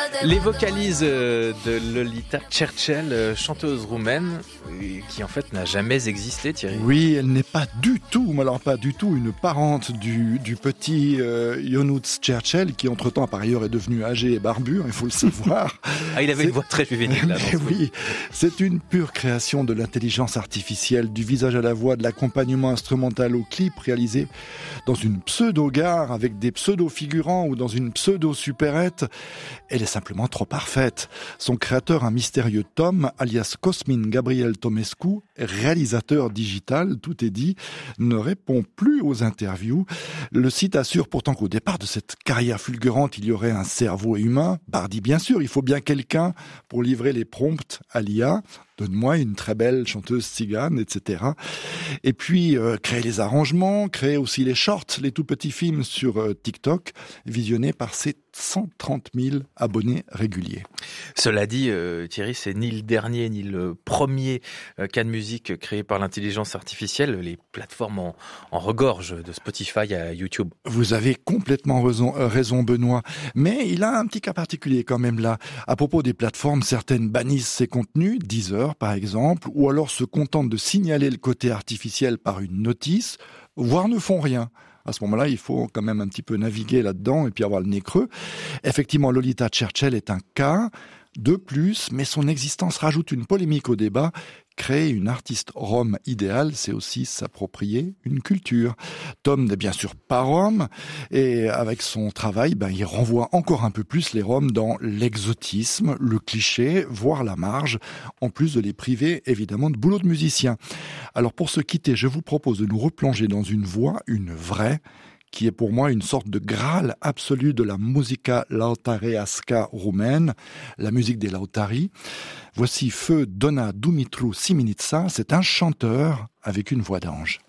Les vocalises de Lolita Czerczell, chanteuse roumaine, qui en fait n'a jamais existé, Thierry. Oui, elle n'est pas du tout, mais alors pas du tout, une parente du petit Ionuț Czerczell, qui entre-temps par ailleurs est devenu âgé et barbu, il faut le savoir. Ah, il avait une voix très juvénile là. Oui, c'est une pure création de l'intelligence artificielle, du visage à la voix, de l'accompagnement instrumental au clip réalisé dans une pseudo-gare avec des pseudo-figurants ou dans une pseudo-supérette. Elle est simplement trop parfaite. Son créateur, un mystérieux Tom, alias Cosmin Gabriel Tomescu, réalisateur digital, tout est dit, ne répond plus aux interviews. Le site assure pourtant qu'au départ de cette carrière fulgurante, il y aurait un cerveau humain. Bardi, bien sûr, il faut bien quelqu'un pour livrer les prompts à l'IA. Donne-moi une très belle chanteuse tzigane, etc. Et puis, créer les arrangements, créer aussi les shorts, les tout petits films sur TikTok, visionnés par ses 130 000 abonnés réguliers. Cela dit, Thierry, c'est ni le dernier ni le premier cas de musique créé par l'intelligence artificielle. Les plateformes en regorgent de Spotify à YouTube. Vous avez complètement raison, Benoît. Mais il a un petit cas particulier quand même là. À propos des plateformes, certaines bannissent ces contenus, Deezer par exemple, ou alors se contentent de signaler le côté artificiel par une notice, voire ne font rien. À ce moment-là, il faut quand même un petit peu naviguer là-dedans et puis avoir le nez creux. Effectivement, Lolita Czerczell est un cas de plus, mais son existence rajoute une polémique au débat. Créer une artiste rome idéale, c'est aussi s'approprier une culture. Tom n'est bien sûr pas rome, et avec son travail, il renvoie encore un peu plus les Roms dans l'exotisme, le cliché, voire la marge, en plus de les priver évidemment de boulot de musicien. Alors pour se quitter, je vous propose de nous replonger dans une voix, une vraie, qui est pour moi une sorte de graal absolu de la musica lautareasca roumaine, la musique des lautari. Voici Feu Dona Dumitru Siminitsa, c'est un chanteur avec une voix d'ange.